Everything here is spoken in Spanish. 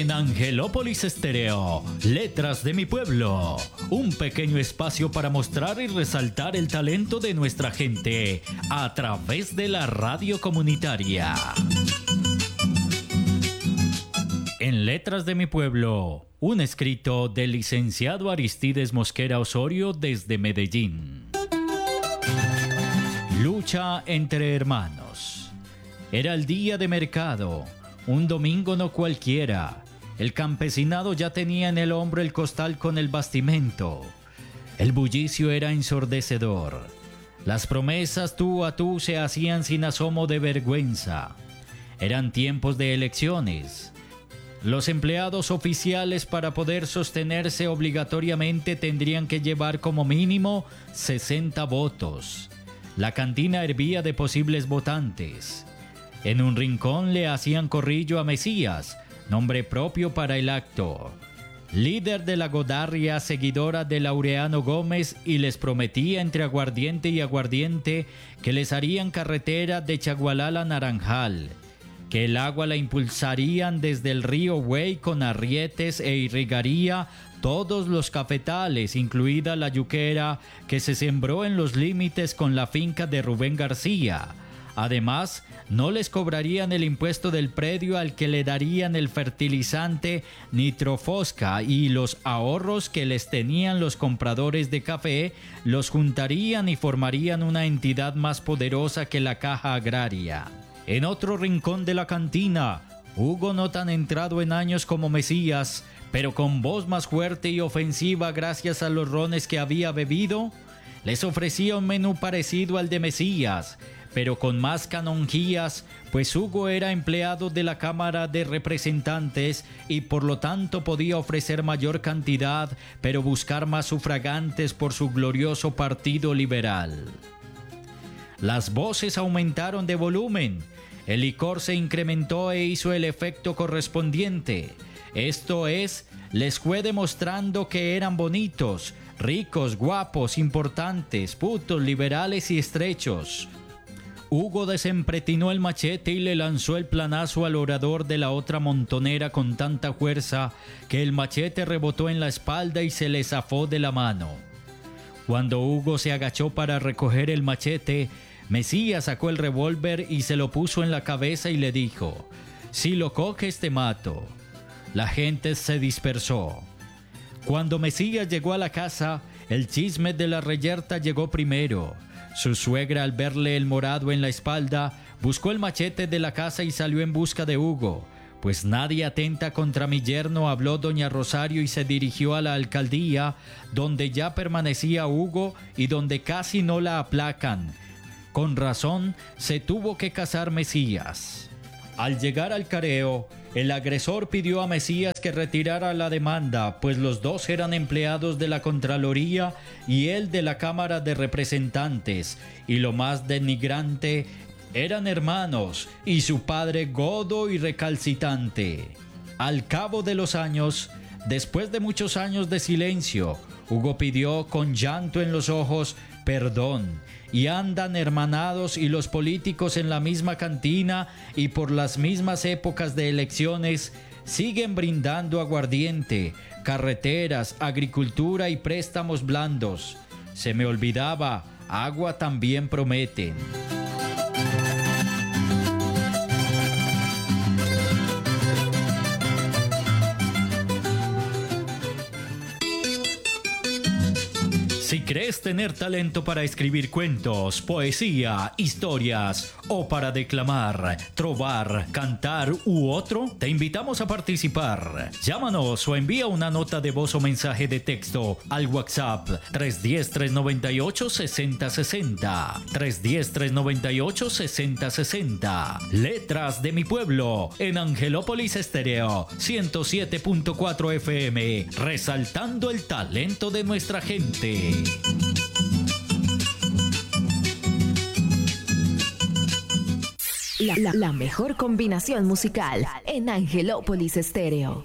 En Angelópolis Estéreo, Letras de mi Pueblo, un pequeño espacio para mostrar y resaltar el talento de nuestra gente a través de la radio comunitaria. En Letras de mi Pueblo, un escrito del licenciado Aristides Mosquera Osorio desde Medellín. Lucha entre hermanos. Era el día de mercado, un domingo no cualquiera. El campesinado ya tenía en el hombro el costal con el bastimento. El bullicio era ensordecedor. Las promesas tú a tú se hacían sin asomo de vergüenza. Eran tiempos de elecciones. Los empleados oficiales, para poder sostenerse obligatoriamente, tendrían que llevar como mínimo 60 votos. La cantina hervía de posibles votantes. En un rincón le hacían corrillo a Mesías, nombre propio para el acto. Líder de la Godarria, seguidora de Laureano Gómez, y les prometía entre aguardiente y aguardiente que les harían carretera de Chagualal a Naranjal, que el agua la impulsarían desde el río Güey con arrietes e irrigaría todos los cafetales, incluida la yuquera que se sembró en los límites con la finca de Rubén García. Además, no les cobrarían el impuesto del predio al que le darían el fertilizante nitrofosca, y los ahorros que les tenían los compradores de café los juntarían y formarían una entidad más poderosa que la Caja Agraria. En otro rincón de la cantina, Hugo, no tan entrado en años como Mesías, pero con voz más fuerte y ofensiva gracias a los rones que había bebido, les ofrecía un menú parecido al de Mesías, pero con más canonjías, pues Hugo era empleado de la Cámara de Representantes y por lo tanto podía ofrecer mayor cantidad, pero buscar más sufragantes por su glorioso Partido Liberal. Las voces aumentaron de volumen, el licor se incrementó e hizo el efecto correspondiente. Esto es, les fue demostrando que eran bonitos, ricos, guapos, importantes, putos, liberales y estrechos. Hugo desempretinó el machete y le lanzó el planazo al orador de la otra montonera con tanta fuerza que el machete rebotó en la espalda y se le zafó de la mano. Cuando Hugo se agachó para recoger el machete, Mesías sacó el revólver y se lo puso en la cabeza y le dijo: «Si lo coges te mato». La gente se dispersó. Cuando Mesías llegó a la casa, el chisme de la reyerta llegó primero. Su suegra, al verle el morado en la espalda, buscó el machete de la casa y salió en busca de Hugo. «Pues nadie atenta contra mi yerno», habló doña Rosario, y se dirigió a la alcaldía, donde ya permanecía Hugo y donde casi no la aplacan. Con razón, se tuvo que casar Mesías. Al llegar al careo, el agresor pidió a Mesías que retirara la demanda, pues los dos eran empleados de la Contraloría y él de la Cámara de Representantes, y lo más denigrante, eran hermanos, y su padre godo y recalcitrante. Al cabo de los años, después de muchos años de silencio, Hugo pidió con llanto en los ojos perdón, y andan hermanados, y los políticos en la misma cantina y por las mismas épocas de elecciones siguen brindando aguardiente, carreteras, agricultura y préstamos blandos. Se me olvidaba, agua también prometen. Si crees tener talento para escribir cuentos, poesía, historias o para declamar, trovar, cantar u otro, te invitamos a participar. Llámanos o envía una nota de voz o mensaje de texto al WhatsApp 310-398-6060. 310-398-6060. Letras de mi Pueblo en Angelópolis Estéreo 107.4 FM, resaltando el talento de nuestra gente. La mejor combinación musical en Angelópolis Estéreo.